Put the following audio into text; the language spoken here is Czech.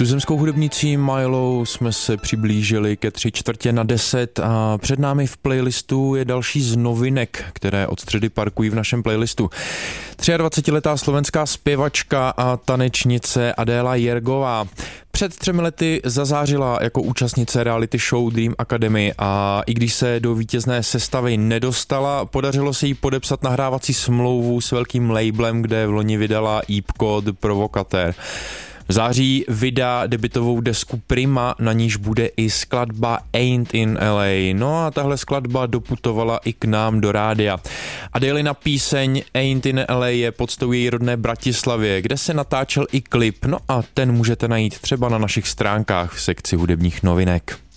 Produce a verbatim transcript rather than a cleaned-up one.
Tuzemskou hudebnicí Milo jsme se přiblížili ke tři čtvrtě na deset a před námi v playlistu je další z novinek, které od středy parkují v našem playlistu. dvacetiletá slovenská zpěvačka a tanečnice Adéla Jergová před třemi lety zazářila jako účastnice reality show Dream Academy a i když se do vítězné sestavy nedostala, podařilo se jí podepsat nahrávací smlouvu s velkým labelem, kde v loni vydala í pé The Provocateur. V září vydá debutovou desku Prima, na níž bude i skladba Ain't in el ej. No a tahle skladba doputovala i k nám do rádia. Adélina píseň Ain't in el ej je podstou její rodné Bratislavě, kde se natáčel i klip. No a ten můžete najít třeba na našich stránkách v sekci hudebních novinek.